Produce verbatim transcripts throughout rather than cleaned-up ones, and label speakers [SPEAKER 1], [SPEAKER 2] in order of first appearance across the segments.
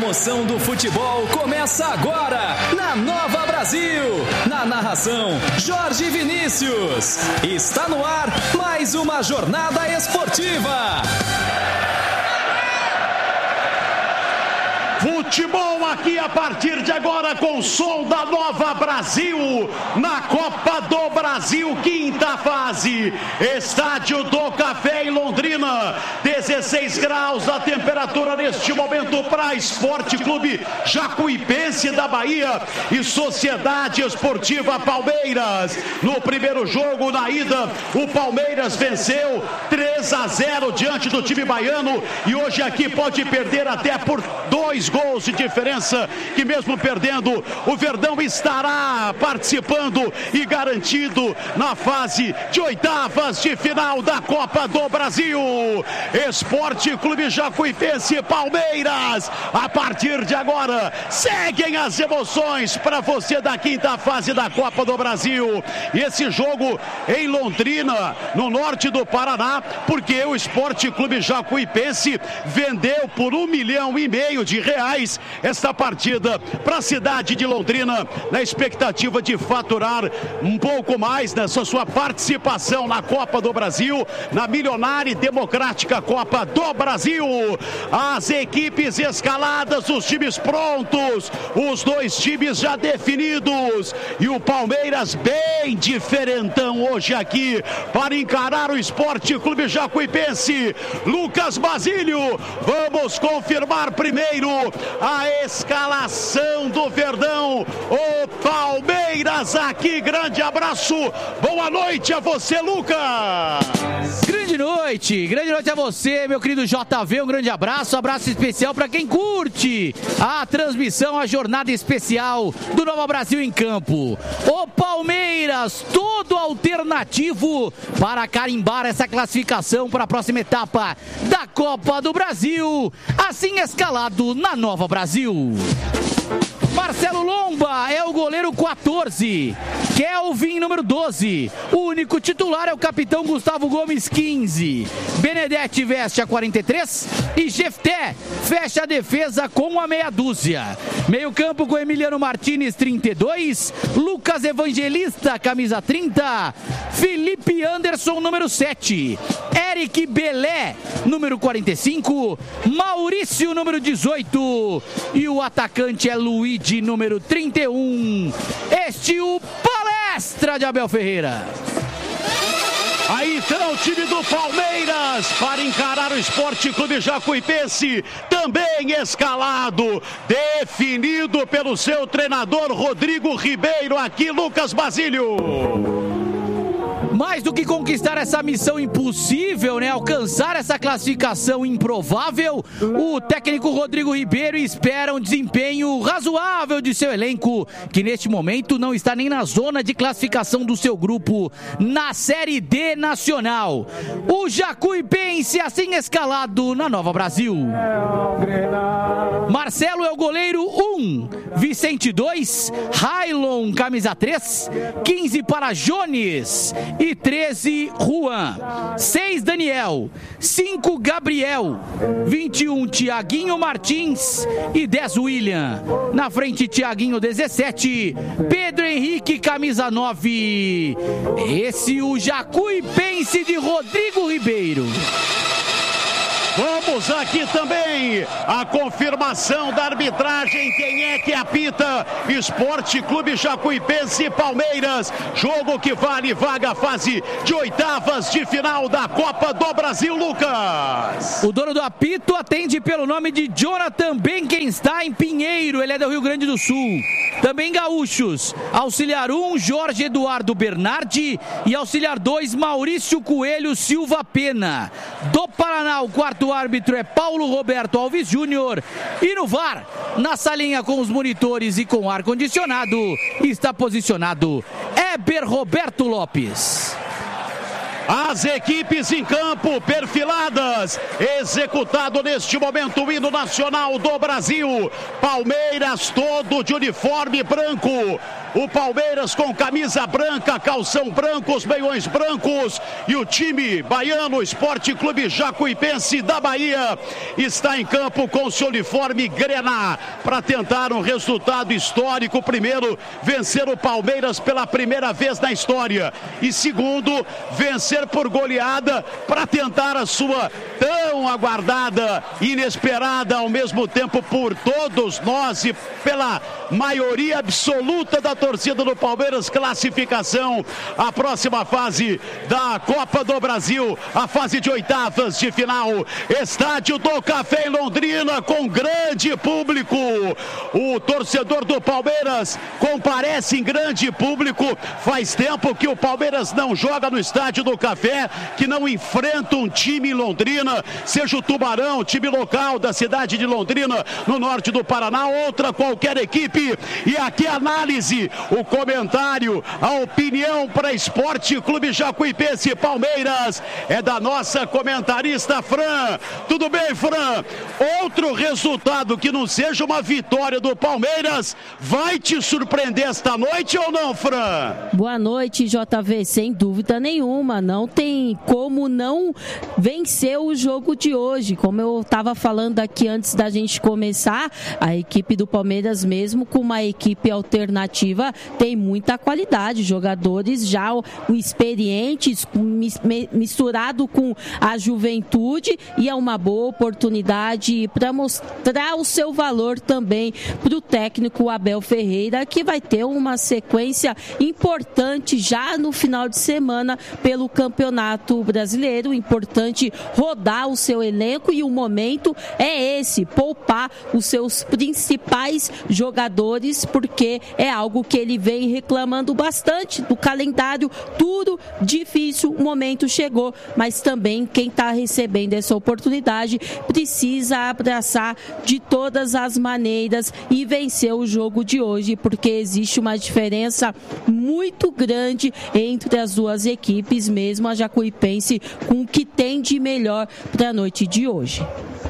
[SPEAKER 1] emoção do futebol começa agora na Nova Brasil. Na narração, Jorge Vinícius. Está no ar mais uma jornada esportiva.
[SPEAKER 2] Futebol aqui a partir de agora com o som da Nova Brasil, na Copa do Brasil, quinta fase, Estádio do Café em Londrina, dezesseis graus a temperatura neste momento para Esporte Clube Jacuipense da Bahia e Sociedade Esportiva Palmeiras. No primeiro jogo, na ida, o Palmeiras venceu três a zero diante do time baiano e hoje aqui pode perder até por dois gols de diferença, que mesmo perdendo, o Verdão estará participando e garantido na fase de oitavas de final da Copa do Brasil. Esporte Clube Jacuipense Palmeiras, a partir de agora, seguem as emoções para você da quinta fase da Copa do Brasil. E esse jogo em Londrina, no norte do Paraná, porque o Esporte Clube Jacuipense vendeu por um milhão e meio de reais esta partida para a cidade de Londrina, na expectativa de faturar um pouco mais nessa sua participação na Copa do Brasil, na milionária e democrática Copa do Brasil. As equipes escaladas, os times prontos, os dois times já definidos e o Palmeiras bem diferentão hoje aqui para encarar o Esporte Clube Jacuipense. Lucas Basílio, vamos confirmar primeiro a escalação do Verdão. O Palmeiras aqui, grande abraço, boa noite a você, Lucas.
[SPEAKER 3] Grande noite, grande noite a você, meu querido J V, um grande abraço, abraço especial para quem curte a transmissão, a jornada especial do Nova Brasil em campo. O Palmeiras, todo alternativo para carimbar essa classificação para a próxima etapa da Copa do Brasil, assim escalado na Nova Brasil. Marcelo Lomba é o goleiro quatorze, Kelvin número doze, o único titular é o capitão Gustavo Gomes quinze, Benedetti veste a quarenta e três e Jefté fecha a defesa com a meia dúzia. Meio campo com Emiliano Martínez trinta e dois, Lucas Evangelista camisa trinta, Felipe Anderson número sete, Eric Belé número quarenta e cinco, Maurício número dezoito e o atacante é Luiz de número trinta e um. Este o Palestra de Abel Ferreira.
[SPEAKER 2] Aí então o time do Palmeiras para encarar o Esporte Clube Jacuipense, também escalado, definido pelo seu treinador Rodrigo Ribeiro. Aqui Lucas Basílio.
[SPEAKER 3] Mais do que conquistar essa missão impossível, né? Alcançar essa classificação improvável, o técnico Rodrigo Ribeiro espera um desempenho razoável de seu elenco, que neste momento não está nem na zona de classificação do seu grupo na Série D Nacional. O Jacuipense assim escalado na Nova Brasil. Marcelo é o goleiro um, Vicente dois, Railon camisa três, quinze para Jones e treze Juan, seis Daniel, cinco Gabriel, vinte e um Tiaguinho Martins e dez William. Na frente Tiaguinho dezessete, Pedro Henrique camisa nove. Esse o Jacuipense de Rodrigo Ribeiro.
[SPEAKER 2] Vamos aqui também a confirmação da arbitragem. Quem é que apita? Esporte Clube Jacuipense e Palmeiras. Jogo que vale vaga fase de oitavas de final da Copa do Brasil, Lucas.
[SPEAKER 3] O dono do apito atende pelo nome de Jonathan Benkenstein Pinheiro. Ele é do Rio Grande do Sul. Também gaúchos. Auxiliar um, Jorge Eduardo Bernardi. E auxiliar dois, Maurício Coelho Silva Pena. Do Paraná, o quarto O árbitro é Paulo Roberto Alves Júnior. E no V A R, na salinha com os monitores e com ar-condicionado, está posicionado Éber Roberto Lopes.
[SPEAKER 2] As equipes em campo, perfiladas, executado neste momento o hino nacional do Brasil. Palmeiras todo de uniforme branco. O Palmeiras com camisa branca, calção branco, os meiões brancos. E o time baiano, Esporte Clube Jacuipense da Bahia, está em campo com seu uniforme grená para tentar um resultado histórico. Primeiro, vencer o Palmeiras pela primeira vez na história. E segundo, vencer por goleada para tentar a sua tão aguardada, inesperada ao mesmo tempo por todos nós e pela maioria absoluta da torcida do Palmeiras, classificação à próxima fase da Copa do Brasil, a fase de oitavas de final. Estádio do Café em Londrina com grande público. O torcedor do Palmeiras comparece em grande público. Faz tempo que o Palmeiras não joga no Estádio do Café, que não enfrenta um time em Londrina, seja o Tubarão, time local da cidade de Londrina, no norte do Paraná, outra qualquer equipe. E aqui a análise, o comentário, a opinião para Esporte Clube Jacuipense Palmeiras é da nossa comentarista Fran. Tudo bem, Fran? Outro resultado que não seja uma vitória do Palmeiras vai te surpreender esta noite ou não, Fran?
[SPEAKER 4] Boa noite, J V. Sem dúvida nenhuma, não tem como não vencer o jogo de hoje. Como eu estava falando aqui antes da gente começar, a equipe do Palmeiras, mesmo com uma equipe alternativa, tem muita qualidade, jogadores já experientes, misturado com a juventude, e é uma boa oportunidade para mostrar o seu valor também para o técnico Abel Ferreira, que vai ter uma sequência importante já no final de semana pelo Campeonato Brasileiro. Importante rodar o seu elenco, e o momento é esse, poupar os seus principais jogadores, porque é algo que ele vem reclamando bastante do calendário duro, difícil. O momento chegou, mas também quem está recebendo essa oportunidade precisa abraçar de todas as maneiras e vencer o jogo de hoje, porque existe uma diferença muito grande entre as duas equipes, mesmo a Jacuipense com o que tem de melhor para a noite de hoje.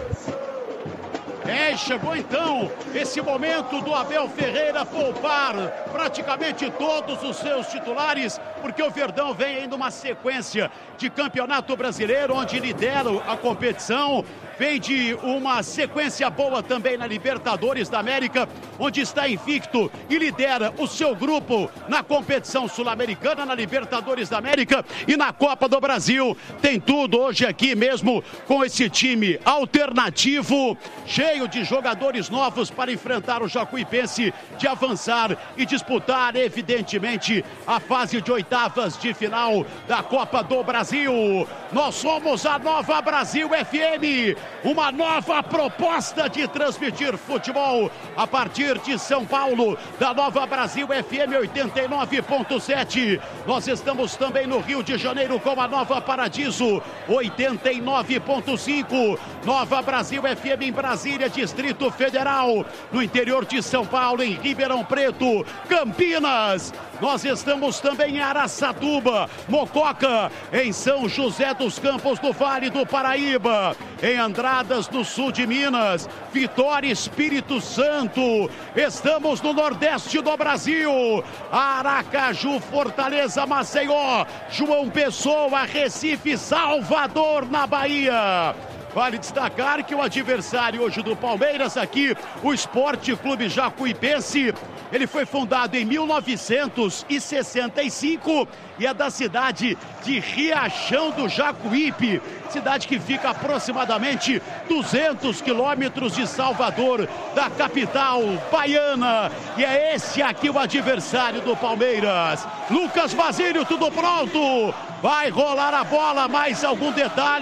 [SPEAKER 2] É, chegou então esse momento do Abel Ferreira poupar praticamente todos os seus titulares, porque o Verdão vem ainda uma sequência de Campeonato Brasileiro, onde lidera a competição. Vem de uma sequência boa também na Libertadores da América, onde está invicto e lidera o seu grupo na competição sul-americana, na Libertadores da América e na Copa do Brasil. Tem tudo hoje aqui mesmo com esse time alternativo, cheio de jogadores novos para enfrentar o Jacuipense, de avançar e disputar, evidentemente, a fase de oitavas de final da Copa do Brasil. Nós somos a Nova Brasil F M, uma nova proposta de transmitir futebol a partir de São Paulo, da Nova Brasil F M oitenta e nove ponto sete. Nós estamos também no Rio de Janeiro com a Nova Paradiso oitenta e nove ponto cinco. Nova Brasil F M em Brasília, Distrito Federal, no interior de São Paulo, em Ribeirão Preto, Campinas. Nós estamos também em Araçatuba, Mococa, em São José dos Campos do Vale do Paraíba, em Andradas, no sul de Minas, Vitória, Espírito Santo. Estamos no Nordeste do Brasil, Aracaju, Fortaleza, Maceió, João Pessoa, Recife, Salvador, na Bahia. Vale destacar que o adversário hoje do Palmeiras aqui, o Esporte Clube Jacuipense, ele foi fundado em mil novecentos e sessenta e cinco e é da cidade de Riachão do Jacuípe, cidade que fica aproximadamente duzentos quilômetros de Salvador, da capital baiana. E é esse aqui o adversário do Palmeiras. Lucas Basílio, tudo pronto? Vai rolar a bola, mais algum detalhe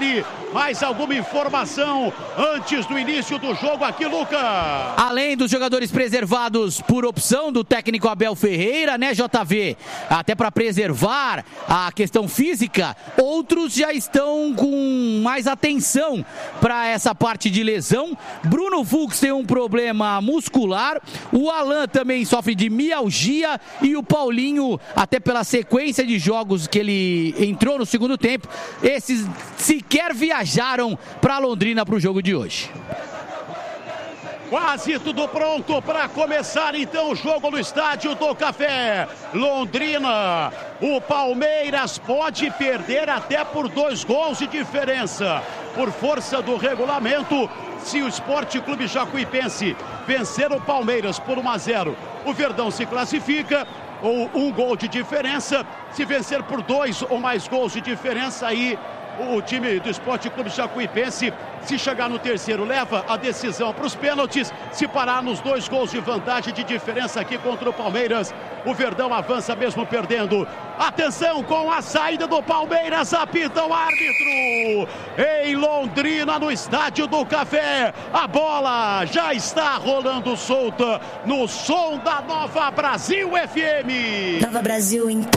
[SPEAKER 2] Mais alguma informação antes do início do jogo aqui, Lucas?
[SPEAKER 3] Além dos jogadores preservados por opção do técnico Abel Ferreira, né, J V? Até para preservar a questão física, outros já estão com mais atenção para essa parte de lesão. Bruno Fux tem um problema muscular, o Alan também sofre de mialgia e o Paulinho, até pela sequência de jogos que ele entrou no segundo tempo, esses sequer viajaram para Londrina para o jogo de hoje.
[SPEAKER 2] Quase tudo pronto para começar então o jogo no Estádio do Café. Londrina, o Palmeiras pode perder até por dois gols de diferença. Por força do regulamento, se o Sport Clube Jacuipense vencer o Palmeiras por um a zero, o Verdão se classifica, ou um gol de diferença. Se vencer por dois ou mais gols de diferença, aí o time do Sport Clube Jacuipense, se chegar no terceiro, leva a decisão para os pênaltis. Se parar nos dois gols de vantagem de diferença aqui contra o Palmeiras, o Verdão avança mesmo perdendo. Atenção com a saída do Palmeiras, apita o árbitro. Em Londrina, no Estádio do Café, a bola já está rolando solta no som da Nova Brasil F M.
[SPEAKER 5] Nova Brasil em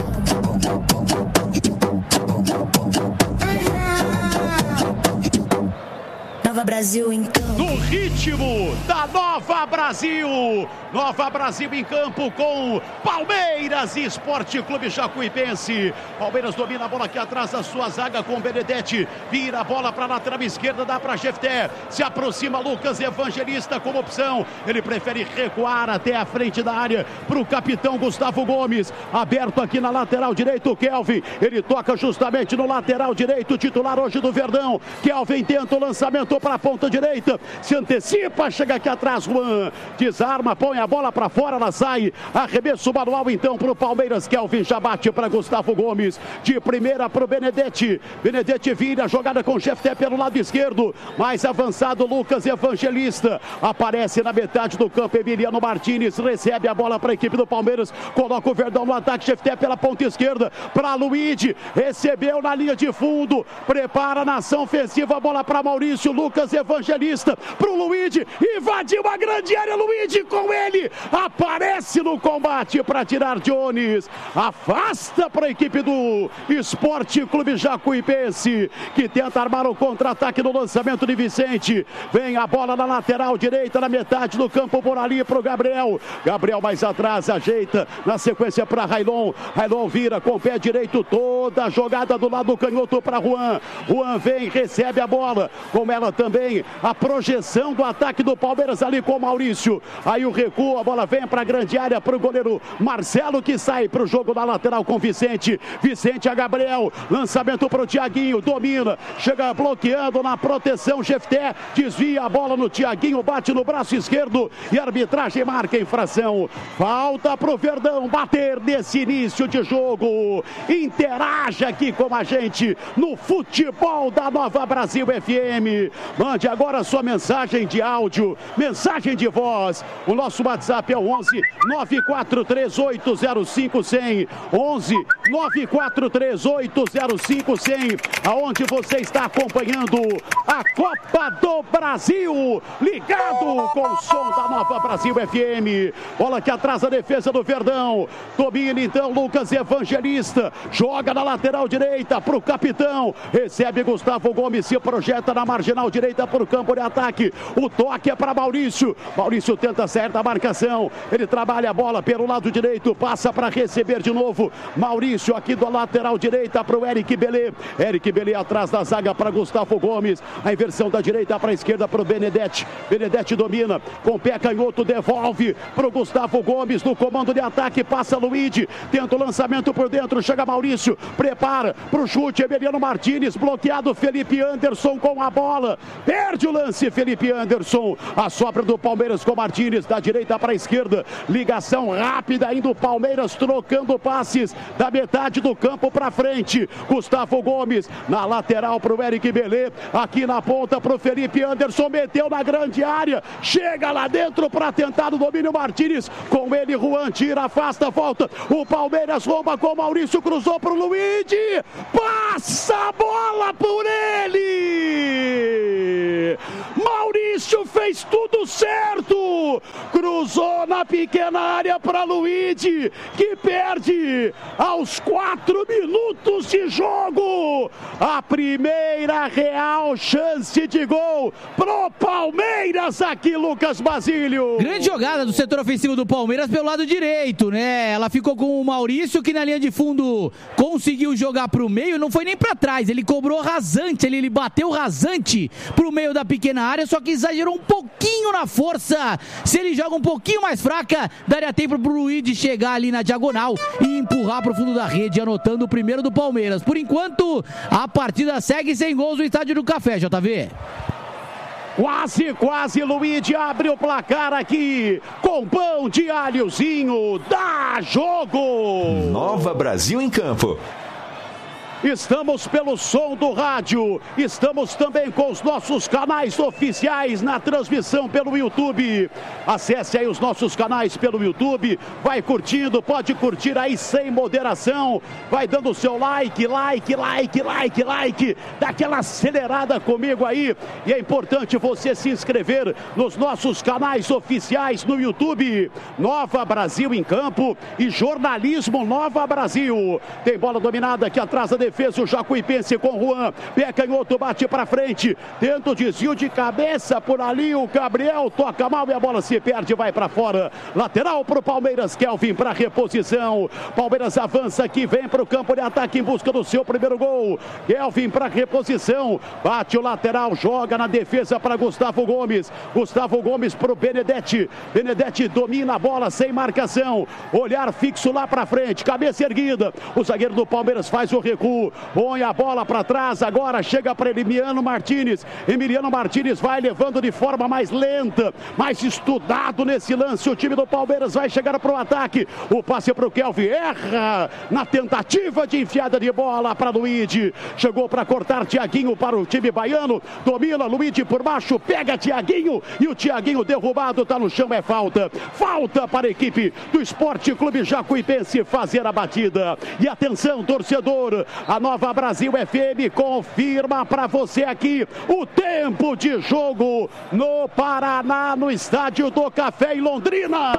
[SPEAKER 5] Nova Brasil em campo.
[SPEAKER 2] No ritmo da Nova Brasil. Nova Brasil em campo com Palmeiras e Sport Clube Jacuipense. Palmeiras domina a bola aqui atrás da sua zaga com Benedetti. Vira a bola para a lateral esquerda, dá para Jefté. Se aproxima Lucas Evangelista como opção. Ele prefere recuar até a frente da área para o capitão Gustavo Gomes. Aberto aqui na lateral direito o Kelvin. Ele toca justamente no lateral direito, titular hoje do Verdão. Kelvin tenta o lançamento para a ponta direita, se antecipa, chega aqui atrás, Juan, desarma, põe a bola para fora, ela sai, arremesso manual então para o Palmeiras. Kelvin já bate para Gustavo Gomes, de primeira para o Benedetti, Benedetti vira, jogada com Jefté pelo lado esquerdo, mais avançado Lucas Evangelista, aparece na metade do campo, Emiliano Martins recebe a bola para a equipe do Palmeiras, coloca o Verdão no ataque, Jefté pela ponta esquerda, para Luigi, recebeu na linha de fundo, prepara na ação ofensiva, a bola para Maurício, Lucas Evangelista pro Luigi, invadiu a grande área, Luigi com ele, aparece no combate para tirar Jones, afasta para a equipe do Sport Clube Jacuipense, que tenta armar o contra-ataque no lançamento de Vicente, vem a bola na lateral direita, na metade do campo, por ali pro Gabriel, Gabriel mais atrás, ajeita, na sequência para Railon, Railon vira com o pé direito, toda a jogada do lado canhoto para Juan, Juan vem, recebe a bola, com ela também a projeção do ataque do Palmeiras ali com o Maurício, aí o recuo, a bola vem para a grande área para o goleiro Marcelo, que sai para o jogo da lateral com Vicente, Vicente a Gabriel, lançamento para o Thiaguinho, domina, chega bloqueando na proteção, Jefté desvia a bola no Thiaguinho, bate no braço esquerdo e a arbitragem marca a infração, falta para o Verdão bater nesse início de jogo. Interage aqui com a gente no futebol da Nova Brasil F M. Mande agora a sua mensagem de áudio, mensagem de voz. O nosso WhatsApp é o onze nove quatro três oito zero cinco zero zero. onze nove quatro três oito zero cinco zero zero. Aonde você está acompanhando a Copa do Brasil. Ligado com o som da Nova Brasil F M. Bola aqui atrás da defesa do Verdão. Domina então Lucas Evangelista. Joga na lateral direita para o capitão. Recebe Gustavo Gomes, se projeta na marginal direita para o campo de ataque. O toque é para Maurício. Maurício tenta sair da marcação. Ele trabalha a bola pelo lado direito. Passa para receber de novo. Maurício aqui do lateral direita para o Eric Belê. Eric Belê atrás da zaga para Gustavo Gomes. A inversão da direita para a esquerda para o Benedetti. Benedetti domina. Com o pé canhoto devolve para o Gustavo Gomes. No comando de ataque passa Luigi. Tenta o lançamento por dentro. Chega Maurício. Prepara para o chute. Emiliano Martins bloqueado. Felipe Anderson com a bola. perde o lance, Felipe Anderson, a sobra do Palmeiras com Martínez, da direita para a esquerda, ligação rápida ainda o Palmeiras trocando passes da metade do campo para frente, Gustavo Gomes na lateral para o Eric Belê, aqui na ponta para o Felipe Anderson, meteu na grande área, chega lá dentro para tentar o domínio, Martínez, com ele Juan tira, afasta, volta, o Palmeiras rouba com Maurício, cruzou para o Luigi, passa a bola por ele, Maurício fez tudo certo, cruzou na pequena área para Luigi, que perde aos quatro minutos de jogo, a primeira real chance de gol pro Palmeiras aqui, Lucas Basílio.
[SPEAKER 3] Grande jogada do setor ofensivo do Palmeiras pelo lado direito, né? Ela ficou com o Maurício, que na linha de fundo conseguiu jogar pro meio, não foi nem pra trás, ele cobrou rasante, ele, ele bateu rasante pro meio da pequena área, só que exagerou um pouquinho na força. Se ele joga um pouquinho mais fraca, daria tempo pro Luigi chegar ali na diagonal e empurrar pro fundo da rede, anotando o primeiro do Palmeiras. Por enquanto, a partida segue sem gols no Estádio do Café, J V.
[SPEAKER 2] Quase, quase, Luigi abre o placar aqui, com pão de alhozinho, dá jogo!
[SPEAKER 1] Nova Brasil em campo.
[SPEAKER 2] Estamos pelo som do rádio, estamos também com os nossos canais oficiais na transmissão pelo YouTube. Acesse aí os nossos canais pelo YouTube, vai curtindo, pode curtir aí sem moderação, vai dando o seu like, like, like, like, like, dá aquela acelerada comigo aí. E é importante você se inscrever nos nossos canais oficiais no YouTube, Nova Brasil em Campo e Jornalismo Nova Brasil. Tem bola dominada aqui atrás da defesa. Fez o Jacuipense com Juan, pé canhoto, bate para frente, tenta o desvio de cabeça por ali, o Gabriel toca mal e a bola se perde, vai para fora, lateral para o Palmeiras, Kelvin para reposição, Palmeiras avança aqui, vem para o campo de ataque em busca do seu primeiro gol, Kelvin para reposição, bate o lateral, joga na defesa para Gustavo Gomes, Gustavo Gomes para o Benedetti, Benedetti domina a bola sem marcação, olhar fixo lá para frente, cabeça erguida, o zagueiro do Palmeiras faz o recuo, põe a bola para trás, agora chega para Emiliano Martínez, Emiliano Martínez vai levando de forma mais lenta, mais estudado nesse lance, o time do Palmeiras vai chegar para o ataque, o passe para o Kelvin, erra na tentativa de enfiada de bola para Luigi, chegou para cortar Thiaguinho para o time baiano, domina Luigi por baixo, pega Thiaguinho e o Thiaguinho derrubado, está no chão, é falta, falta para a equipe do Esporte Clube Jacuipense fazer a batida, e atenção torcedor, a Nova Brasil F M confirma para você aqui o tempo de jogo no Paraná, no Estádio do Café em Londrina.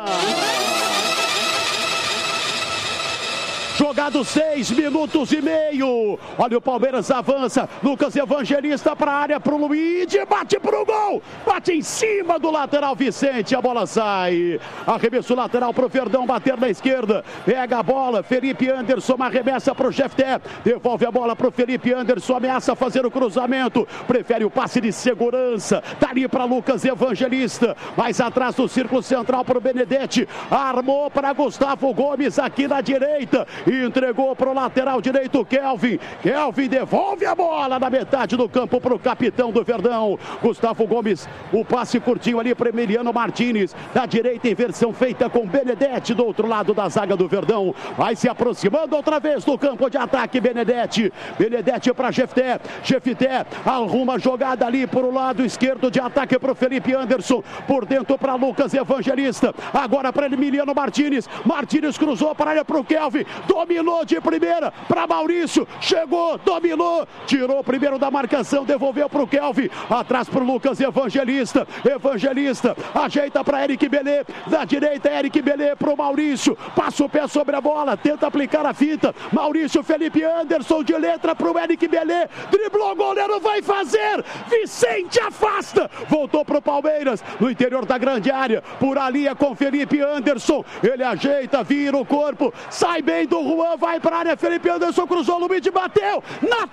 [SPEAKER 2] Jogado seis minutos e meio. Olha o Palmeiras avança. Lucas Evangelista para a área para o Luigi. Bate para o gol. Bate em cima do lateral Vicente. A bola sai. Arremesso lateral para o Verdão bater na esquerda. Pega a bola. Felipe Anderson arremessa para o Jefté. Devolve a bola para o Felipe Anderson. Ameaça fazer o cruzamento. Prefere o passe de segurança. Tá ali para Lucas Evangelista. Mais atrás do círculo central para o Benedetti. Armou para Gustavo Gomes aqui na direita. Entregou para o lateral direito, Kelvin. Kelvin devolve a bola na metade do campo para o capitão do Verdão. Gustavo Gomes, o passe curtinho ali para Emiliano Martínez. Da direita, inversão feita com Benedetti do outro lado da zaga do Verdão. Vai se aproximando outra vez do campo de ataque, Benedetti. Benedetti para Jefté. Jefté arruma a jogada ali por o lado esquerdo de ataque para o Felipe Anderson. Por dentro para Lucas Evangelista. Agora para Emiliano Martínez. Martínez cruzou para a área para o Kelvin. Dominou de primeira para Maurício, chegou, dominou, tirou primeiro da marcação, devolveu para o Kelvin, atrás para o Lucas Evangelista, Evangelista, ajeita para Eric Belê, da direita Eric Belê para o Maurício, passa o pé sobre a bola, tenta aplicar a fita, Maurício, Felipe Anderson de letra para o Eric Belê, driblou, o goleiro vai fazer, Vicente afasta, voltou para o Palmeiras, no interior da grande área, por ali é com Felipe Anderson, ele ajeita, vira o corpo, sai bem do Juan, vai para a área, Felipe Anderson cruzou, Luiz bateu na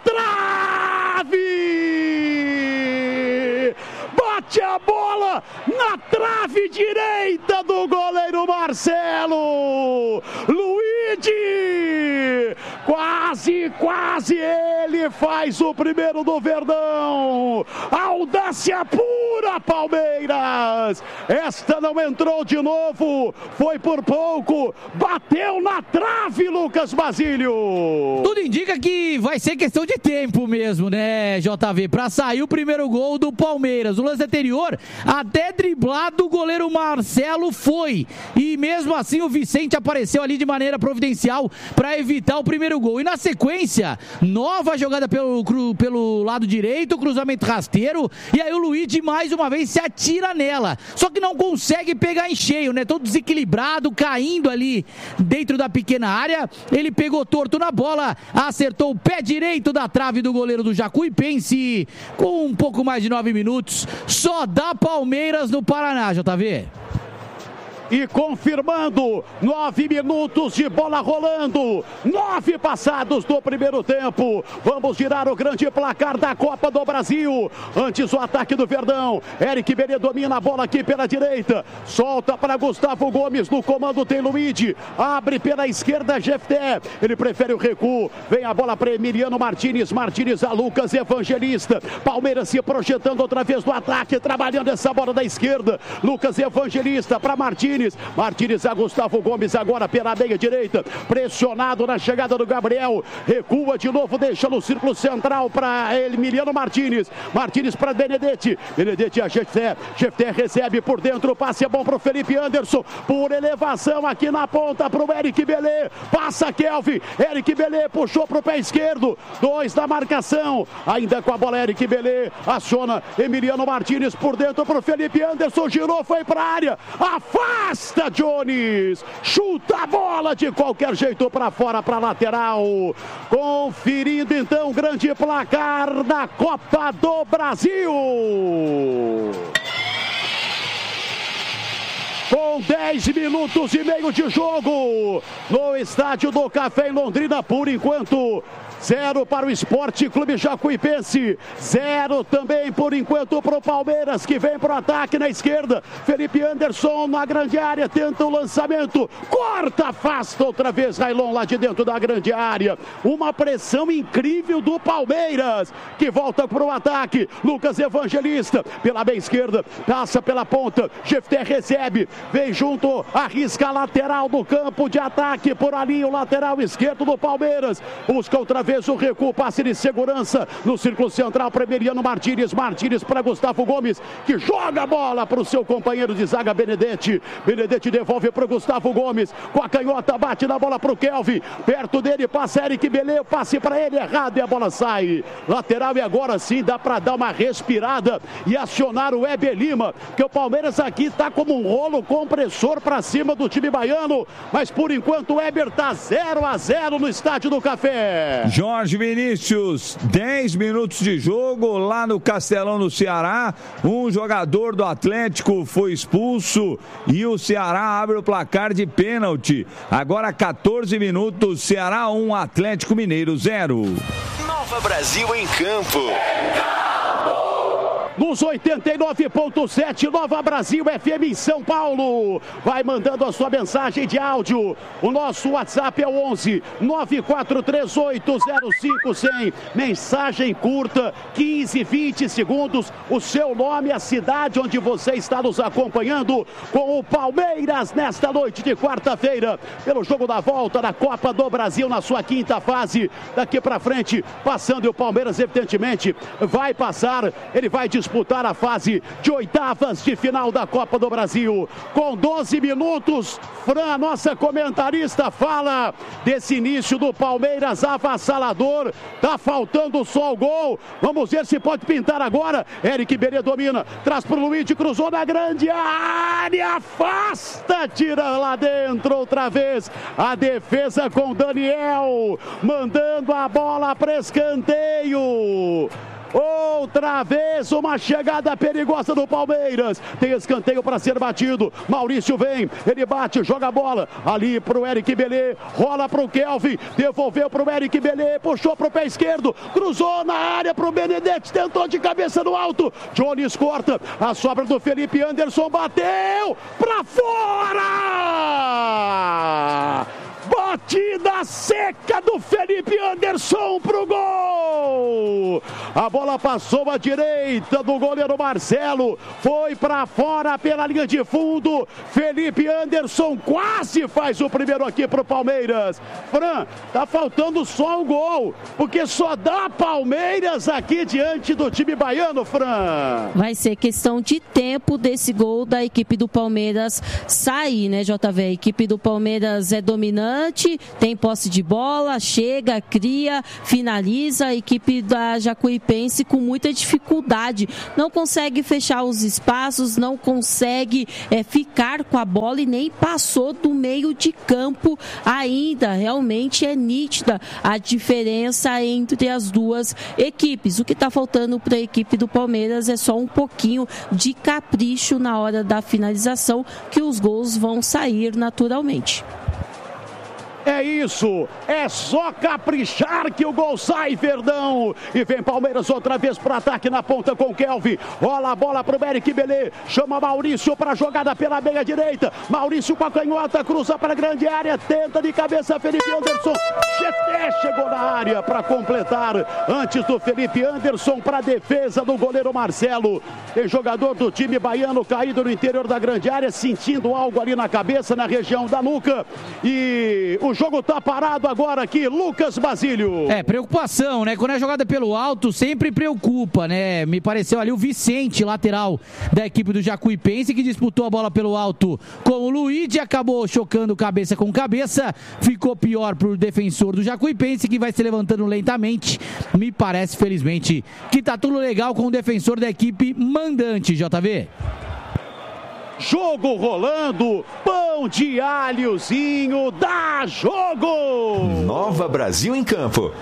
[SPEAKER 2] trave! Bate a bola na trave direita do goleiro Marcelo! Luigi quase, quase ele faz o primeiro do Verdão. Audácia pura, Palmeiras. Esta não entrou de novo, foi por pouco, bateu na trave, Lucas Basílio.
[SPEAKER 3] Tudo indica que vai ser questão de tempo mesmo, né, J V, pra sair o primeiro gol do Palmeiras. O lance anterior, até driblado, o goleiro Marcelo foi, e mesmo assim o Vicente apareceu ali de maneira providencial para evitar o primeiro gol. E na sequência, nova jogada pelo, pelo lado direito, cruzamento rasteiro, e aí o Luigi mais uma vez se atira nela, só que não consegue pegar em cheio, né, todo desequilibrado, caindo ali dentro da pequena área. Ele pegou torto na bola, acertou o pé direito da trave do goleiro do Jacuipense. Com um pouco mais de nove minutos, só dá Palmeiras no Paraná, J V.
[SPEAKER 2] E confirmando, nove minutos de bola rolando, nove passados do primeiro tempo. Vamos girar o grande placar da Copa do Brasil. Antes o ataque do Verdão. Eric Belê domina a bola aqui pela direita. Solta para Gustavo Gomes, no comando tem Luigi. Abre pela esquerda Jefté. Ele prefere o recuo. Vem a bola para Emiliano Martínez. Martínez a Lucas Evangelista. Palmeiras se projetando outra vez no ataque, trabalhando essa bola da esquerda. Lucas Evangelista para Martínez. Martínez a Gustavo Gomes agora pela meia direita, pressionado na chegada do Gabriel, recua de novo, deixa no círculo central para Emiliano Martínez. Martínez para Benedetti, Benedetti a Jefté, Jefté recebe por dentro, o passe é bom para o Felipe Anderson, por elevação aqui na ponta para o Eric Belê, passa Kelvin, Eric Belê puxou para o pé esquerdo, dois da marcação, ainda com a bola Eric Belê, aciona Emiliano Martínez por dentro para o Felipe Anderson, girou, foi para a área, afasta Jones, chuta a bola de qualquer jeito para fora, para lateral. Conferindo então o grande placar da Copa do Brasil. Com dez minutos e meio de jogo no estádio do Café em Londrina, por enquanto zero para o Esporte Clube Jacuipense, zero também por enquanto para o Palmeiras, que vem para o ataque na esquerda. Felipe Anderson na grande área, tenta o lançamento, corta, afasta outra vez Railon lá de dentro da grande área. Uma pressão incrível do Palmeiras, que volta para o ataque. Lucas Evangelista pela meia esquerda, passa pela ponta, Jefté recebe, vem junto, arrisca a lateral do campo de ataque, por ali o lateral esquerdo do Palmeiras, busca outra vez o recuo, passe de segurança no círculo central para Emiliano Martínez, Martínez para Gustavo Gomes, que joga a bola para o seu companheiro de zaga Benedetti, Benedetti devolve para o Gustavo Gomes, com a canhota bate na bola para o Kelvin, perto dele passa Eric Belê, passe para ele errado e a bola sai, lateral, e agora sim dá para dar uma respirada e acionar o Weber Lima, que o Palmeiras aqui está como um rolo compressor para cima do time baiano, mas por enquanto o Weber está zero a zero no Estádio do Café.
[SPEAKER 6] Jorge Vinícius, dez minutos de jogo lá no Castelão, no Ceará. Um jogador do Atlético foi expulso e o Ceará abre o placar de pênalti. Agora quatorze minutos, Ceará um, Atlético Mineiro zero.
[SPEAKER 7] Nova Brasil em campo.
[SPEAKER 2] Nos oitenta e nove ponto sete, Nova Brasil F M em São Paulo. Vai mandando a sua mensagem de áudio. O nosso WhatsApp é o onze nove quatro três oito zero cinco zero zero. Mensagem curta, quinze, vinte segundos. O seu nome, a cidade onde você está nos acompanhando com o Palmeiras nesta noite de quarta-feira. Pelo jogo da volta da Copa do Brasil na sua quinta fase. Daqui para frente, passando, e o Palmeiras evidentemente vai passar. Ele vai disputar a fase de oitavas de final da Copa do Brasil. Com doze minutos, Fran, nossa comentarista, fala desse início do Palmeiras avassalador. Tá faltando só o gol. Vamos ver se pode pintar agora. Eric Belê domina, traz pro Luiz, cruzou na grande área, afasta, tira lá dentro outra vez. A defesa com Daniel, mandando a bola para escanteio. Outra vez uma chegada perigosa do Palmeiras. Tem escanteio para ser batido. Maurício vem, ele bate, joga a bola ali pro Eric Belê, rola pro Kelvin, devolveu pro Eric Belê, puxou pro pé esquerdo, cruzou na área pro Benedetti, tentou de cabeça no alto. Jones corta, a sobra do Felipe Anderson, bateu pra fora! Bate Batida seca do Felipe Anderson pro gol. A bola passou à direita do goleiro Marcelo. Foi para fora pela linha de fundo. Felipe Anderson quase faz o primeiro aqui pro Palmeiras. Fran, tá faltando só um gol, porque só dá Palmeiras aqui diante do time baiano, Fran.
[SPEAKER 4] Vai ser questão de tempo desse gol da equipe do Palmeiras sair, né, J V? A equipe do Palmeiras é dominante, tem posse de bola, chega, cria, finaliza. A equipe da Jacuipense com muita dificuldade, não consegue fechar os espaços, não consegue é, ficar com a bola e nem passou do meio de campo ainda. Realmente é nítida a diferença entre as duas equipes. O que está faltando para a equipe do Palmeiras é só um pouquinho de capricho na hora da finalização, que os gols vão sair naturalmente.
[SPEAKER 2] É isso, é só caprichar que o gol sai, Verdão. E vem Palmeiras outra vez para ataque na ponta com Kelvin. Rola a bola para o Eric Belê. Chama Maurício para a jogada pela meia direita. Maurício com a canhota, cruza para a grande área. Tenta de cabeça Felipe Anderson. Cheté chegou na área para completar. Antes do Felipe Anderson para a defesa do goleiro Marcelo. Tem jogador do time baiano caído no interior da grande área, sentindo algo ali na cabeça, na região da nuca. E o O jogo tá parado agora aqui, Lucas Basílio.
[SPEAKER 3] É, preocupação, né? Quando é jogada pelo alto, sempre preocupa, né? Me pareceu ali o Vicente, lateral da equipe do Jacuipense, que disputou a bola pelo alto com o Luigi, acabou chocando cabeça com cabeça, ficou pior pro defensor do Jacuipense, que vai se levantando lentamente. Me parece, felizmente, que tá tudo legal com o defensor da equipe mandante, J V.
[SPEAKER 2] Jogo rolando, pão de alhozinho, dá jogo!
[SPEAKER 7] Nova Brasil em campo.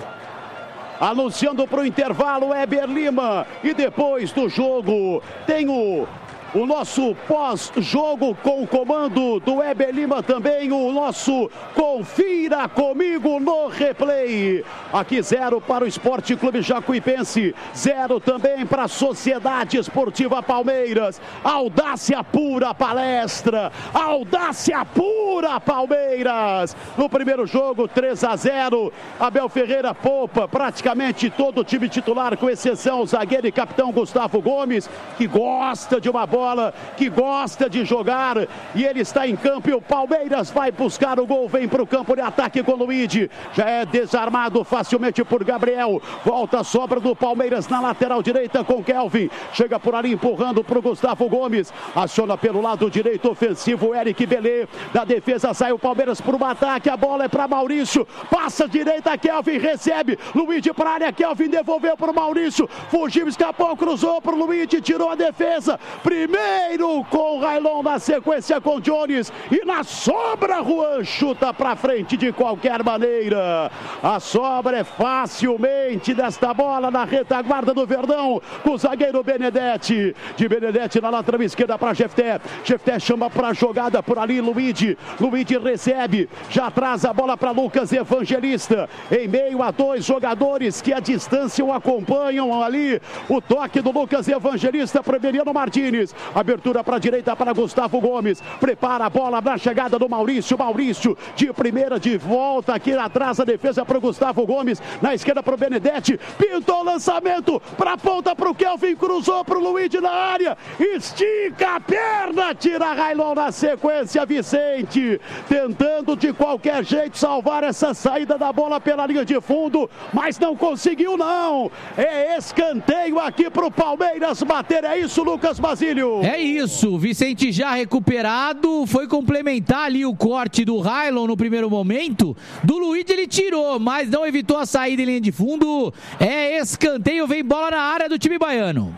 [SPEAKER 2] Anunciando para o intervalo, Heber Lima. E depois do jogo, tem o... O nosso pós-jogo com o comando do Heber Lima também, o nosso Confira Comigo no Replay. Aqui zero para o Esporte Clube Jacuipense, zero também para a Sociedade Esportiva Palmeiras. Audácia pura palestra, audácia pura Palmeiras. No primeiro jogo, três a zero, Abel Ferreira poupa praticamente todo o time titular, com exceção o zagueiro e capitão Gustavo Gomes, que gosta de uma bola. Bola, que gosta de jogar, e ele está em campo e o Palmeiras vai buscar o gol, vem para o campo de ataque com o Luigi, já é desarmado facilmente por Gabriel, volta a sobra do Palmeiras na lateral direita com Kelvin, chega por ali empurrando para o Gustavo Gomes, aciona pelo lado direito ofensivo Eric Belê, da defesa sai o Palmeiras para o ataque, a bola é para Maurício, passa direita, Kelvin recebe, Luigi para a área, Kelvin devolveu para o Maurício, fugiu, escapou, cruzou para o Luigi, tirou a defesa, primeiro Primeiro com o Railon, na sequência com Jones, e na sobra Juan chuta para frente de qualquer maneira. A sobra é facilmente desta bola na retaguarda do Verdão, com o zagueiro Benedetti. De Benedetti na lateral esquerda para Jefté. Jefté chama para a jogada por ali, Luigi. Luigi recebe, já traz a bola para Lucas Evangelista. Em meio a dois jogadores que a distância o acompanham ali. O toque do Lucas Evangelista para Emiliano Martins. Abertura para a direita para Gustavo Gomes. Prepara a bola na chegada do Maurício. Maurício de primeira, de volta aqui atrás, a defesa para o Gustavo Gomes. Na esquerda para o Benedetti. Pintou o lançamento para a ponta para o Kelvin. Cruzou para o Luigi na área. Estica a perna. Tira Railon na sequência. Vicente tentando de qualquer jeito salvar essa saída da bola pela linha de fundo. Mas não conseguiu, não. É escanteio aqui para o Palmeiras bater. É isso, Lucas Basílio.
[SPEAKER 3] É isso, Vicente já recuperado, foi complementar ali o corte do Railon no primeiro momento, do Luigi ele tirou, mas não evitou a saída em linha de fundo, é escanteio, vem bola na área do time baiano.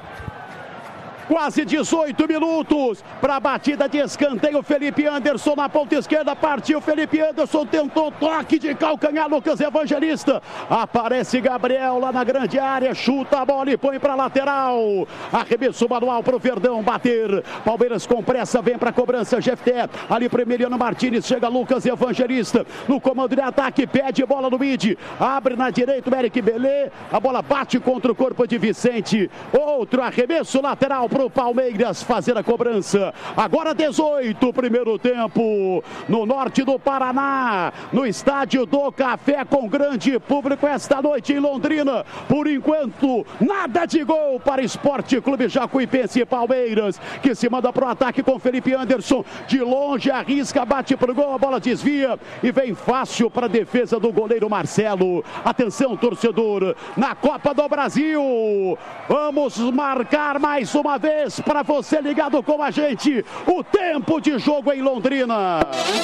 [SPEAKER 2] Quase dezoito minutos para a batida de escanteio. Felipe Anderson na ponta esquerda, partiu Felipe Anderson, tentou toque de calcanhar, Lucas Evangelista, aparece Gabriel lá na grande área, chuta a bola e põe para lateral, arremesso manual para o Verdão bater. Palmeiras com pressa, vem para a cobrança, Jefté, ali para Emiliano Martins, chega Lucas Evangelista no comando de ataque, pede bola no mid, abre na direita o Eric Belê, a bola bate contra o corpo de Vicente, outro arremesso lateral para o Palmeiras fazer a cobrança. Agora dezoito, primeiro tempo, no norte do Paraná, no estádio do Café, com grande público esta noite em Londrina. Por enquanto, nada de gol para Esporte Clube Jacuipense e Palmeiras, que se manda para o ataque com Felipe Anderson. De longe, arrisca, bate pro gol, a bola desvia e vem fácil para a defesa do goleiro Marcelo. Atenção, torcedor, na Copa do Brasil, vamos marcar mais uma vez para você ligado com a gente o tempo de jogo em Londrina.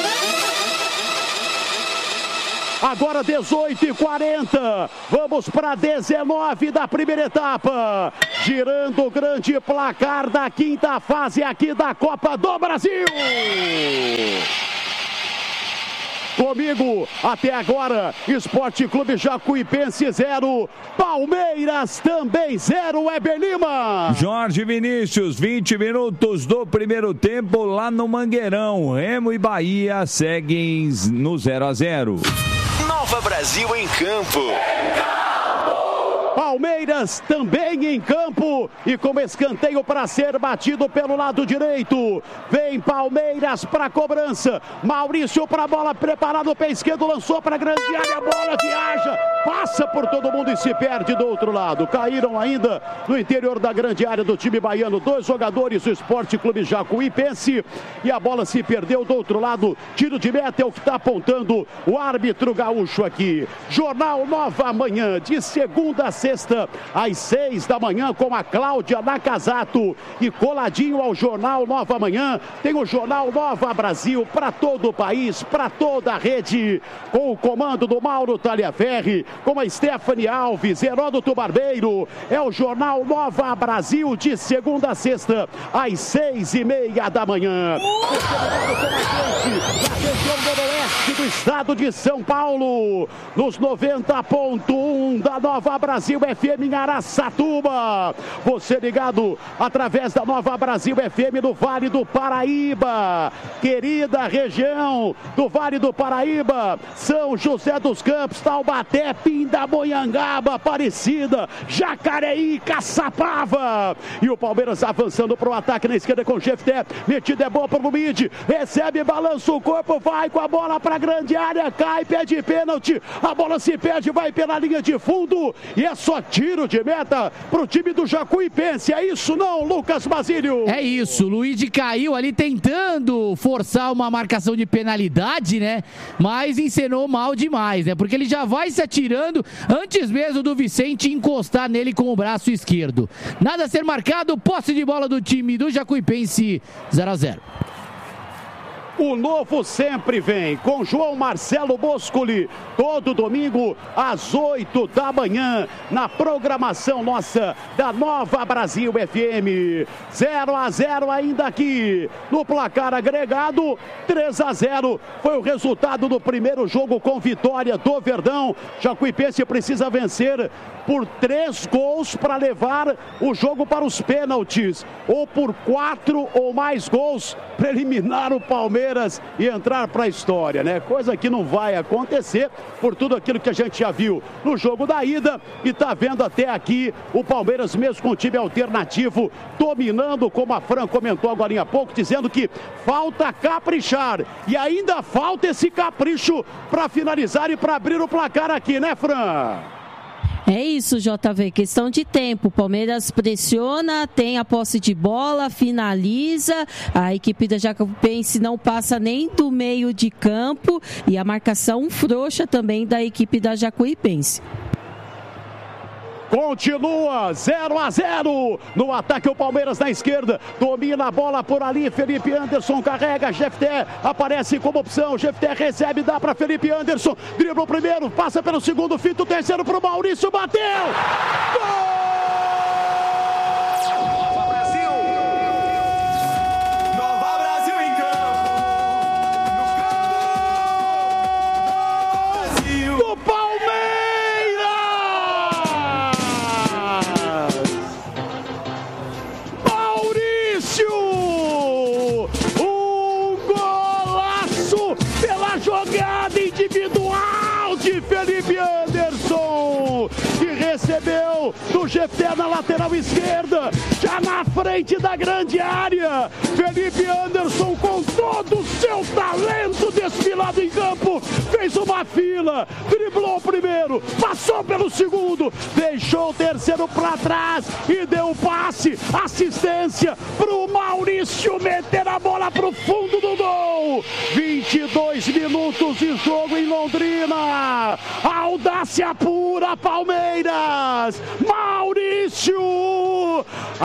[SPEAKER 2] Agora dezoito e quarenta, vamos para dezenove da primeira etapa, girando o grande placar da quinta fase aqui da Copa do Brasil. Comigo, até agora, Esporte Clube Jacuipense zero, Palmeiras também zero, Weber Lima.
[SPEAKER 6] Jorge Vinícius, vinte minutos do primeiro tempo lá no Mangueirão. Remo e Bahia seguem no zero a zero.
[SPEAKER 7] Nova Brasil em campo.
[SPEAKER 2] Palmeiras também em campo e com escanteio para ser batido pelo lado direito. Vem Palmeiras para a cobrança. Maurício para a bola, preparado, pé esquerdo, lançou para a grande área, a bola viaja, passa por todo mundo e se perde do outro lado. Caíram ainda no interior da grande área do time baiano dois jogadores do Esporte Clube Jacuipense e a bola se perdeu do outro lado. Tiro de meta é o que está apontando o árbitro gaúcho aqui. Jornal Nova Manhã, de segunda a sexta, às seis da manhã, com a Cláudia Nakazato. E coladinho ao Jornal Nova Manhã, tem o Jornal Nova Brasil para todo o país, para toda a rede, com o comando do Mauro Taliaferri, com a Stephanie Alves, Heródoto Barbeiro. É o Jornal Nova Brasil, de segunda a sexta, às seis e meia da manhã. Na região noroeste do estado de São Paulo, nos noventa ponto um da Nova Brasil F M em Araçatuba. Você ligado através da Nova Brasil F M no Vale do Paraíba. Querida região do Vale do Paraíba, São José dos Campos, Taubaté, Pindamonhangaba, Aparecida, Jacareí, Caçapava. E o Palmeiras avançando para o ataque na esquerda com o Jefté. Metida é boa para o Mid. Recebe, balança o corpo, vai com a bola para a grande área, cai, pede pênalti. A bola se perde, vai pela linha de fundo. E é só tiro de meta para o time do Jacuipense. É isso não, Lucas Basílio?
[SPEAKER 3] É isso, o Luigi caiu ali tentando forçar uma marcação de penalidade, né? Mas encenou mal demais, né? Porque ele já vai se atirando antes mesmo do Vicente encostar nele com o braço esquerdo. Nada a ser marcado, posse de bola do time do Jacuipense, zero a zero.
[SPEAKER 2] O novo sempre vem com João Marcelo Boscoli, todo domingo às oito da manhã, na programação nossa da Nova Brasil F M. zero a zero ainda aqui, no placar agregado, três a zero foi o resultado do primeiro jogo com vitória do Verdão. Jacuipense precisa vencer por três gols para levar o jogo para os pênaltis, ou por quatro ou mais gols para eliminar o Palmeiras e entrar para a história, né? Coisa que não vai acontecer por tudo aquilo que a gente já viu no jogo da ida e tá vendo até aqui o Palmeiras mesmo com o time alternativo dominando, como a Fran comentou agora há pouco, dizendo que falta caprichar e ainda falta esse capricho para finalizar e para abrir o placar aqui, né, Fran?
[SPEAKER 4] É isso, J V, questão de tempo. Palmeiras pressiona, tem a posse de bola, finaliza. A equipe da Jacuipense não passa nem do meio de campo e a marcação frouxa também da equipe da Jacuipense.
[SPEAKER 2] Continua zero a zero no ataque, o Palmeiras na esquerda, domina a bola por ali, Felipe Anderson carrega, Jefté aparece como opção, Jefté recebe, dá para Felipe Anderson, dribla o primeiro, passa pelo segundo, fita o terceiro para o Maurício, bateu! Gol! G P na lateral esquerda, já na frente da grande área. Felipe Anderson, com todo o seu talento desfilado em campo, fez uma fila, driblou o primeiro, passou pelo segundo, deixou o terceiro para trás e deu o passe, assistência para o Maurício meter a bola para o fundo do gol. vinte e dois minutos de jogo em Londrina. Audácia pura, Palmeiras. Maurício,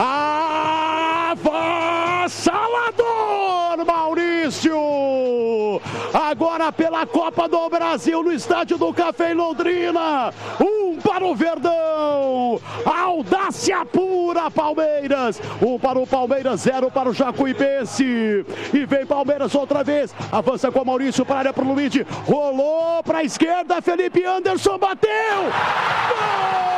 [SPEAKER 2] avassalador, Maurício. Agora pela Copa do Brasil no Estádio do Café em Londrina. Um para o Verdão. Audácia pura, Palmeiras. Um para o Palmeiras, zero para o Jacuipense. E vem Palmeiras outra vez. Avança com o Maurício para a área para o Luigi. Rolou para a esquerda. Felipe Anderson bateu. Gol!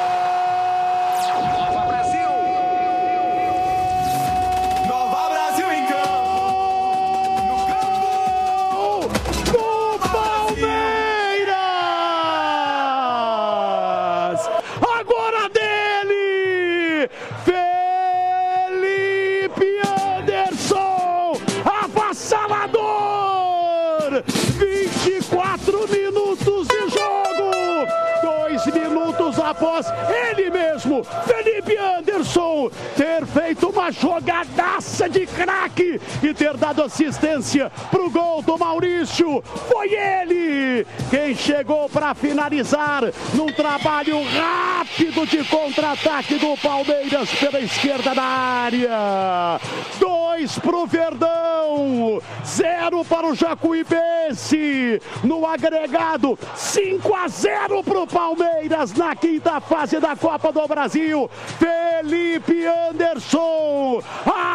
[SPEAKER 2] Após ele mesmo, Felipe Anderson, ter feito uma jogadaça de craque e ter dado assistência pro gol do Maurício. Foi ele quem chegou para finalizar num trabalho rápido de contra-ataque do Palmeiras pela esquerda da área. Dois pro Verdão, zero para o Jacuipense. No agregado, cinco a zero pro Palmeiras na quinta fase da Copa do Brasil. Felipe Anderson,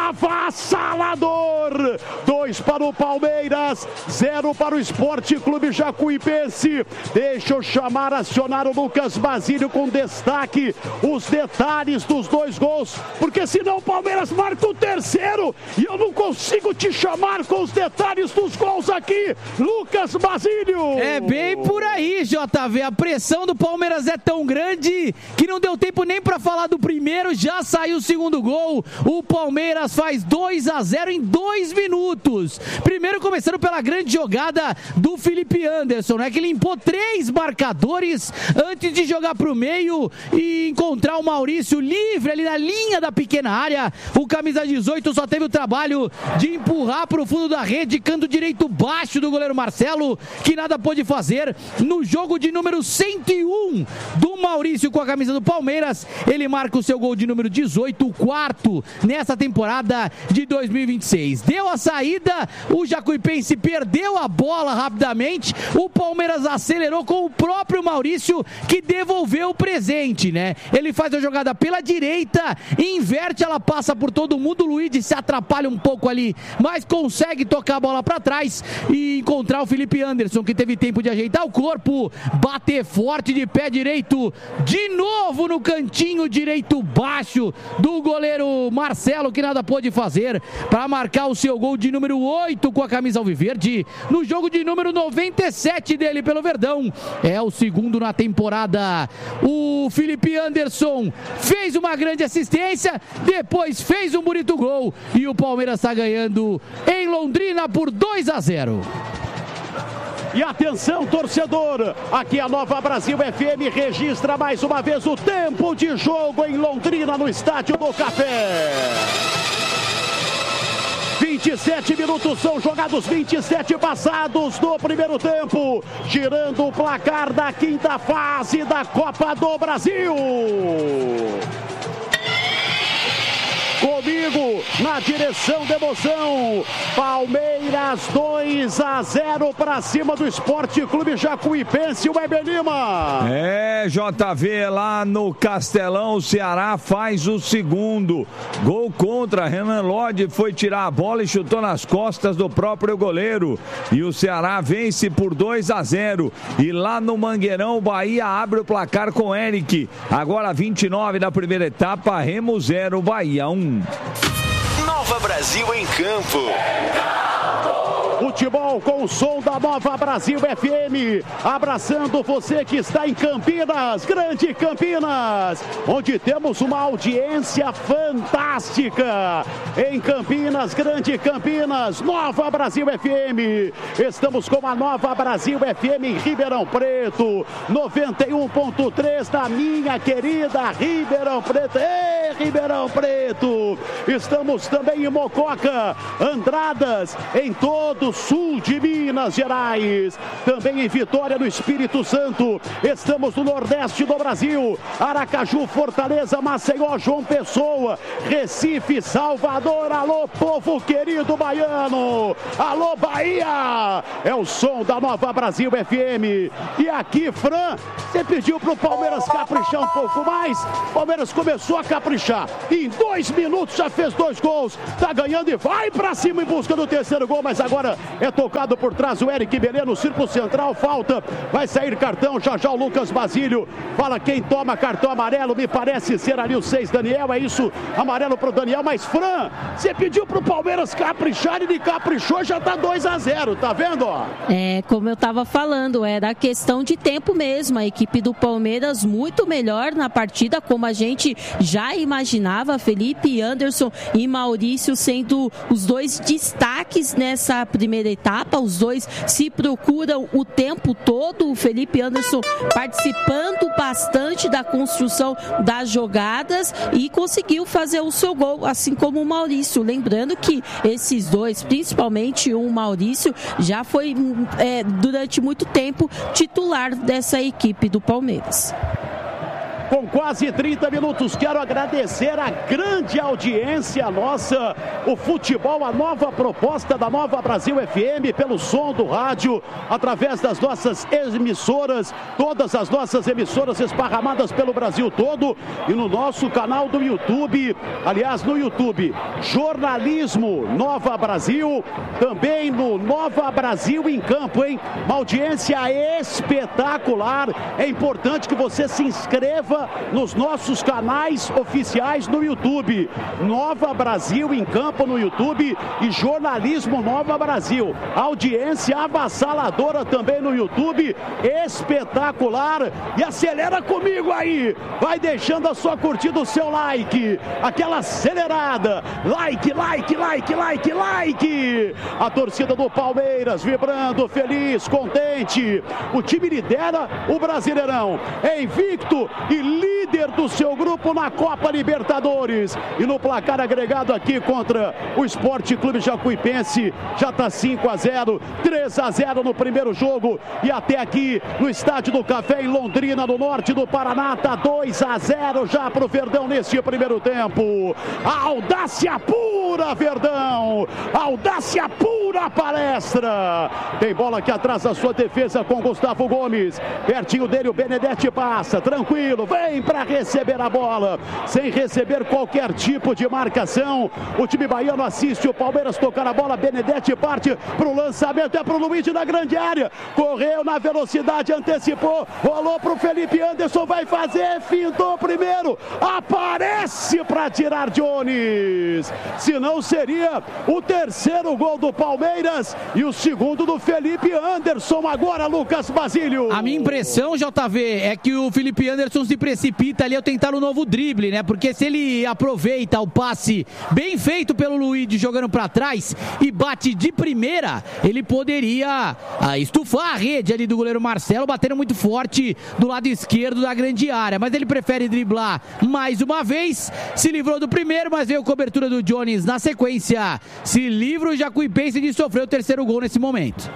[SPEAKER 2] avassalador. Dois para o Palmeiras, zero para o Esporte Clube Jacuipense. Deixa eu chamar, acionar o Lucas Basílio com destaque os detalhes dos dois gols, porque senão o Palmeiras marca o terceiro e eu não consigo te chamar com os detalhes dos gols aqui, Lucas Basílio.
[SPEAKER 3] É bem por aí, J V. A pressão do Palmeiras é tão grande que não deu tempo nem para falar do primeiro, já saiu o segundo gol. O Palmeiras faz dois a zero em dois minutos. Primeiro começando pela grande jogada do Felipe Anderson, né, que limpou três marcadores antes de jogar pro meio e encontrar o Maurício livre ali na linha da pequena área. O camisa dezoito só teve o trabalho de empurrar pro fundo da rede, canto direito baixo do goleiro Marcelo, que nada pôde fazer. No jogo de número cento e um do Maurício com a camisa do Palmeiras, ele marca o seu gol de número dezoito, o quarto nessa temporada de dois mil e vinte e seis. Deu a saída, o Jacuipense perdeu a bola rapidamente, o Palmeiras acelerou com o próprio Maurício, que devolveu o presente, né? Ele faz a jogada pela direita, inverte, ela passa por todo mundo, o Luigi se atrapalha um pouco ali, mas consegue tocar a bola para trás e encontrar o Felipe Anderson, que teve tempo de ajeitar o corpo, bater forte de pé direito, de novo no cantinho direito baixo do goleiro Marcelo, que nada pôde fazer para marcar o seu gol de número oito com a camisa alviverde, no jogo de número noventa e sete dele pelo Verdão. É o segundo na temporada. O Felipe Anderson fez uma grande assistência, depois fez um bonito gol e o Palmeiras está ganhando em Londrina por dois a zero.
[SPEAKER 2] E atenção, torcedor, aqui a Nova Brasil F M registra mais uma vez o tempo de jogo em Londrina, no Estádio do Café. vinte e sete minutos são jogados, vinte e sete passados do primeiro tempo, girando o placar da quinta fase da Copa do Brasil. Comigo, na direção da emoção, Palmeiras dois a zero para cima do Esporte Clube Jacuipense, o Weber Lima.
[SPEAKER 6] É, J V, lá no Castelão, o Ceará faz o segundo. Gol contra, Renan Lodge foi tirar a bola e chutou nas costas do próprio goleiro. E o Ceará vence por dois a zero. E lá no Mangueirão, o Bahia abre o placar com Eric. Agora vinte e nove da primeira etapa, Remo zero, Bahia um.
[SPEAKER 7] Nova Brasil em campo.
[SPEAKER 2] O futebol com o som da Nova Brasil F M, abraçando você que está em Campinas, Grande Campinas, onde temos uma audiência fantástica. Em Campinas, Grande Campinas, Nova Brasil F M. Estamos com a Nova Brasil F M em Ribeirão Preto, noventa e um ponto três na minha querida Ribeirão Preto. Ei, Ribeirão Preto! Estamos também em Mococa, Andradas, em todo o sul de Minas Gerais. Também em Vitória, no Espírito Santo. Estamos no Nordeste do Brasil, Aracaju, Fortaleza, Maceió, João Pessoa, Recife, Salvador. Alô, povo querido baiano! Alô, Bahia! É o som da Nova Brasil F M. E aqui, Fran, você pediu pro Palmeiras caprichar um pouco mais. Palmeiras começou a caprichar. Em dois minutos já fez dois gols. Tá ganhando e vai pra cima em busca do terceiro gol. Mas agora é tocado por trás o Eric Belê no círculo central. Falta. Vai sair cartão. Já já o Lucas Basílio fala quem toma cartão amarelo. Me parece ser ali o seis, Daniel. É isso. Amarelo pro Daniel. Mas, Fran, você pediu pro Palmeiras caprichar e ele caprichou. Já tá dois a zero. Tá vendo? Ó?
[SPEAKER 4] É, como eu tava falando, era questão de tempo mesmo. A equipe do Palmeiras muito melhor na partida, como a gente já imaginava. Felipe Anderson e Maurício sendo os dois destaques nessa primeira etapa. Os dois se procuram o tempo todo. O Felipe Anderson participando bastante da construção das jogadas e conseguiu fazer o seu gol, assim como o Maurício. Lembrando que esses dois, principalmente o Maurício, já foi é, durante muito tempo titular dessa equipe do Palmeiras.
[SPEAKER 2] Com quase trinta minutos, quero agradecer a grande audiência nossa, o futebol, a nova proposta da Nova Brasil F M, pelo som do rádio, através das nossas emissoras, todas as nossas emissoras esparramadas pelo Brasil todo, e no nosso canal do YouTube, aliás, no YouTube, Jornalismo Nova Brasil, também no Nova Brasil em Campo, hein? Uma audiência espetacular. É importante que você se inscreva nos nossos canais oficiais no YouTube, Nova Brasil em Campo no YouTube e Jornalismo Nova Brasil. Audiência avassaladora também no YouTube, espetacular. E acelera comigo aí, vai deixando a sua curtida, o seu like, aquela acelerada, like, like, like, like, like. A torcida do Palmeiras vibrando, feliz, contente. O time lidera o Brasileirão, é invicto e líder do seu grupo na Copa Libertadores. E no placar agregado aqui contra o Sport Clube Jacuipense, já está cinco a zero, três a zero no primeiro jogo. E até aqui no Estádio do Café em Londrina, no norte do Paraná, está dois a zero já para o Verdão neste primeiro tempo. A audácia pura, Verdão! Audácia pura, palestra! Tem bola aqui atrás da sua defesa com Gustavo Gomes. Pertinho dele o Benedetti passa, tranquilo, vem para receber a bola, sem receber qualquer tipo de marcação. O time baiano assiste o Palmeiras tocar a bola. Benedetti parte para o lançamento, é para o Luiz na grande área, correu na velocidade, antecipou, rolou para o Felipe Anderson, vai fazer, fintou primeiro, aparece para tirar Jones, senão seria o terceiro gol do Palmeiras e o segundo do Felipe Anderson. Agora, Lucas Basílio.
[SPEAKER 3] A minha impressão, J V, é que o Felipe Anderson se precipita ali ao tentar um novo drible, né? Porque se ele aproveita o passe bem feito pelo Luigi jogando pra trás e bate de primeira, ele poderia ah, estufar a rede ali do goleiro Marcelo, batendo muito forte do lado esquerdo da grande área. Mas ele prefere driblar mais uma vez, se livrou do primeiro, mas veio a cobertura do Jones na sequência. Se livra o Jacuipense de sofrer o terceiro gol nesse momento.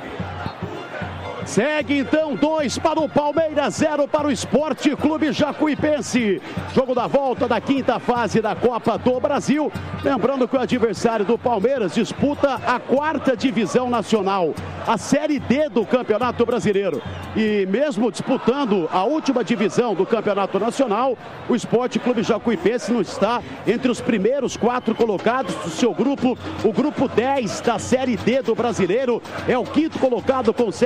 [SPEAKER 2] Segue então dois para o Palmeiras, zero para o Sport Clube Jacuipense. Jogo da volta da quinta fase da Copa do Brasil. Lembrando que o adversário do Palmeiras disputa a quarta divisão nacional, a Série D do Campeonato Brasileiro. E mesmo disputando a última divisão do Campeonato Nacional, o Sport Clube Jacuipense não está entre os primeiros quatro colocados do seu grupo. O grupo dez da Série D do Brasileiro é o quinto colocado com sete pontos.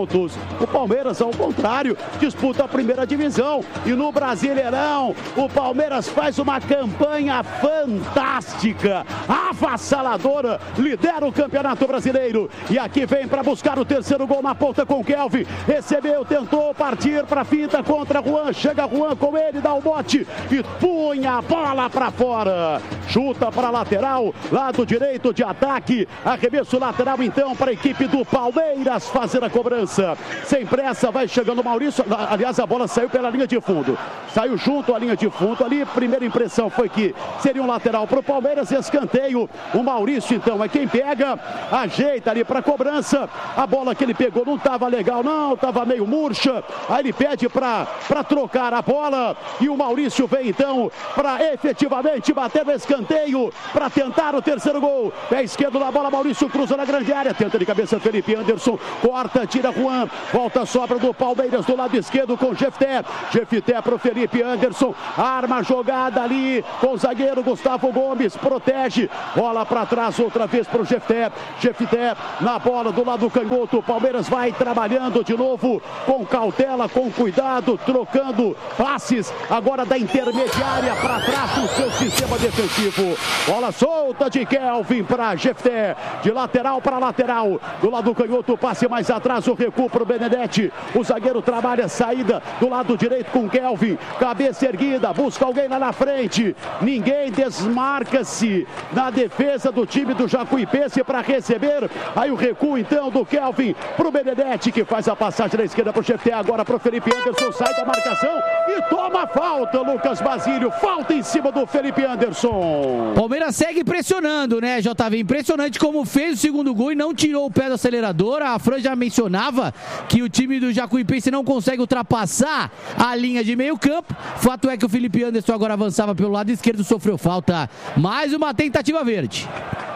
[SPEAKER 2] pontos. O Palmeiras, ao contrário, disputa a primeira divisão. E no Brasileirão, o Palmeiras faz uma campanha fantástica, avassaladora, lidera o Campeonato Brasileiro. E aqui vem para buscar o terceiro gol na ponta com o Kelvin. Recebeu, tentou partir para a finta contra Juan. Chega Juan com ele, dá o bote e punha a bola para fora. Chuta para a lateral, lado direito de ataque. Arremesso lateral então para a equipe do Palmeiras fazer a cobrança. Sem pressa, vai chegando o Maurício. Aliás, a bola saiu pela linha de fundo. Saiu junto à linha de fundo ali. Primeira impressão foi que seria um lateral para o Palmeiras. Escanteio. O Maurício então é quem pega. Ajeita ali para a cobrança. A bola que ele pegou não estava legal não. Estava meio murcha. Aí ele pede para trocar a bola. E o Maurício vem então para efetivamente bater no escanteio. Para tentar o terceiro gol. Pé esquerdo na bola. Maurício cruza na grande área. Tenta de cabeça Felipe Anderson. Corta, tira Juan. Volta a sobra do Palmeiras do lado esquerdo com Jefté. Jefté para o Felipe Anderson. Arma a jogada ali com o zagueiro Gustavo Gomes. Protege. Bola para trás outra vez para o Jefté. Jefté na bola do lado canhoto. O Palmeiras vai trabalhando de novo com cautela, com cuidado, trocando passes. Agora da intermediária para trás do seu sistema defensivo. Bola solta de Kelvin para Jefté. De lateral para lateral. Do lado canhoto, passe mais atrás. O recuo para o Benedetti. O zagueiro trabalha a saída do lado direito com Kelvin. Cabeça erguida. Busca alguém lá na frente. Ninguém desmarca-se na defesa do time do Jacuipense para receber. Aí o recuo então do Kelvin para o Benedetti, que faz a passagem da esquerda para o Jefté. Agora para o Felipe Anderson. Sai da marcação e toma falta. Lucas Basílio. Falta em cima do Felipe Anderson.
[SPEAKER 3] Palmeiras segue pressionando, né, J V? Impressionante como fez o segundo gol e não tirou o pé do acelerador. A Fran já mencionava que o time do Jacuipense não consegue ultrapassar a linha de meio campo. Fato é que o Felipe Anderson agora avançava pelo lado esquerdo, sofreu falta. Mais uma tentativa verde.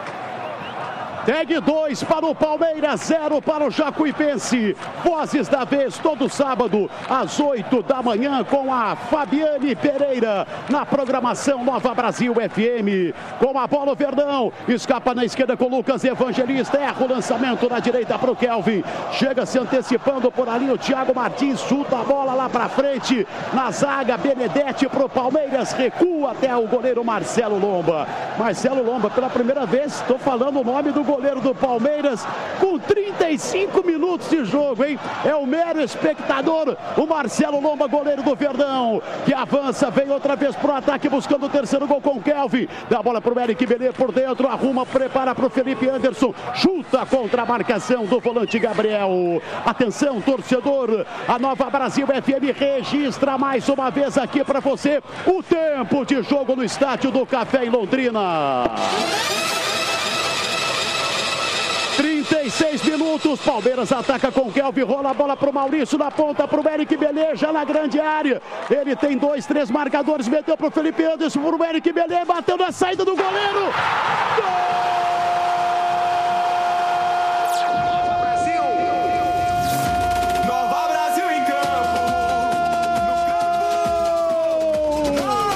[SPEAKER 2] Tag dois para o Palmeiras, zero para o Jacuipense. Vozes da vez, todo sábado, às oito da manhã, com a Fabiane Pereira, na programação Nova Brasil F M. Com a bola o Verdão, escapa na esquerda com o Lucas Evangelista, erra o lançamento na direita para o Kelvin. Chega se antecipando por ali o Thiago Martins, chuta a bola lá para frente. Na zaga, Benedetti para o Palmeiras, recua até o goleiro Marcelo Lomba. Marcelo Lomba, pela primeira vez, estou falando o nome do goleiro. Goleiro do Palmeiras com trinta e cinco minutos de jogo, hein? É o mero espectador, o Marcelo Lomba, goleiro do Verdão, que avança, vem outra vez pro ataque, buscando o terceiro gol com o Kelvin. Dá a bola pro Eric Belê por dentro, arruma, prepara pro Felipe Anderson, chuta contra a marcação do volante Gabriel. Atenção, torcedor, a Nova Brasil F M registra mais uma vez aqui para você o tempo de jogo no Estádio do Café em Londrina. trinta e seis minutos, Palmeiras ataca com o Kelvin, rola a bola para o Maurício, na ponta para o Eric Belê, já na grande área. Ele tem dois, três marcadores, meteu para o Felipe Anderson, para o Eric Belê, bateu na saída do goleiro. Gol!